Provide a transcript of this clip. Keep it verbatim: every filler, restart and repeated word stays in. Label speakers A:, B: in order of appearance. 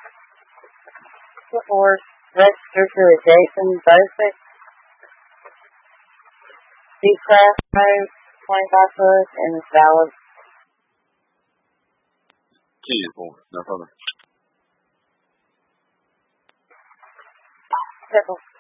A: Or register to a Jason Bosick. Seacraft Road, twenty-five foot, and it's valid.
B: Key for no problem.
A: Purple.